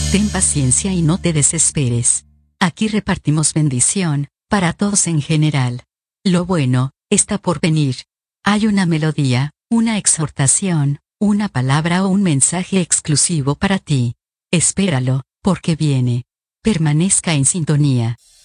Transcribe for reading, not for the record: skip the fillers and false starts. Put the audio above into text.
Ten paciencia y no te desesperes. Aquí repartimos bendición, para todos en general. Lo bueno, está por venir. Hay una melodía, una exhortación, una palabra o un mensaje exclusivo para ti. Espéralo, porque viene. Permanezca en sintonía.